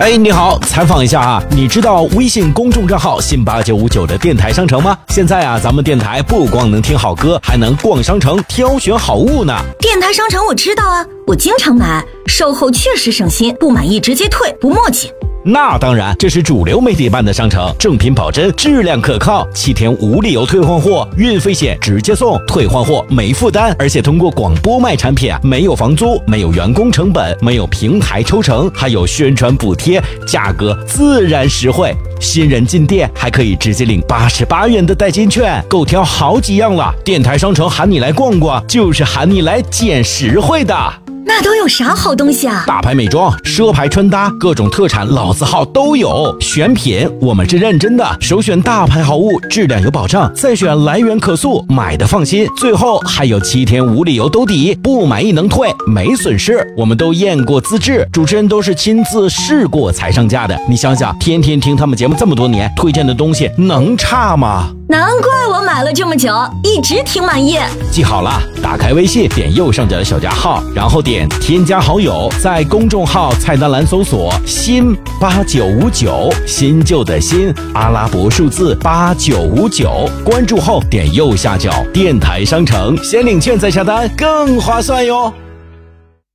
哎，你好，采访一下啊，你知道微信公众账号新8959的电台商城吗？现在啊，咱们电台不光能听好歌，还能逛商城挑选好物呢。 电台商城我知道啊，我经常买，售后确实省心，不满意直接退，不磨叽。 那当然，这是主流媒体办的商城，正品保真，质量可靠，7天无理由退换货，运费险直接送，退换货没负担，而且通过广播卖产品啊，没有房租，没有员工成本，没有平台抽成，还有宣传补贴，价格自然实惠。新人进店还可以直接领88元的代金券，够挑好几样了。电台商城喊你来逛逛，就是喊你来捡实惠的。 那都有啥好东西啊？ 大牌美妆、奢牌穿搭，各种特产老字号都有。选品我们是认真的，首选大牌好物，质量有保障，再选来源可溯，买的放心。最后还有7天无理由兜底，不满意能退，没损失。我们都验过资质，主持人都是亲自试过才上架的。你想想，天天听他们节目这么多年，推荐的东西能差吗？ 难怪我买了这么久，一直挺满意。 记好了，打开微信，点右上角的小加号，然后点添加好友，在公众号菜单栏搜索新8959，新旧的新，阿拉伯数字8959，关注后点右下角电台商城，先领券再下单更划算哟。